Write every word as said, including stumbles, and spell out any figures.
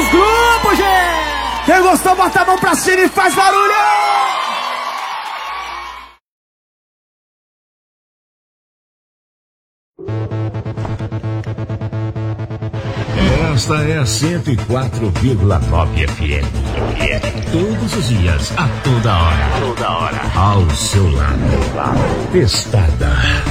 nos grupos, gente! Quem gostou, bota a mão pra cima e faz barulho! Esta é a cento e quatro vírgula nove F M. Todos os dias, a toda hora. Toda hora. Ao seu lado. Testada.